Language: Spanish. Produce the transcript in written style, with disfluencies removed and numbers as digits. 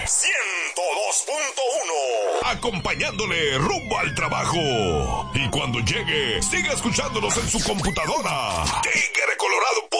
102.1. Acompañándole rumbo al trabajo. Y cuando llegue, siga escuchándonos en su computadora. Tigre Colorado